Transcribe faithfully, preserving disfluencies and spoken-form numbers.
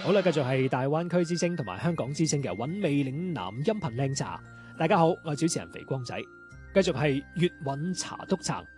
好啦，繼續係大灣區之聲同埋香港之聲嘅韻味嶺南音頻靚茶。大家好，我係主持人肥光仔。繼續係粵韻茶督茶。